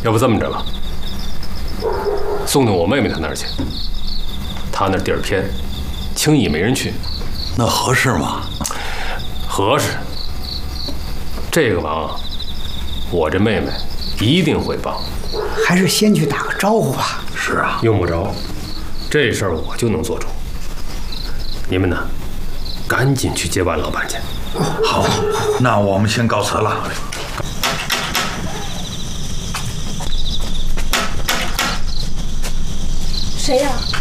要不这么着吧，送到我妹妹她那儿去，她那地儿偏，轻易没人去。 那合适吗？ 合适。这个忙，我这妹妹一定会帮。 还是先去打个招呼吧。 是啊， 用不着，这事儿我就能做主。你们呢，赶紧去接万老板去。 好，那我们先告辞了。 谁呀？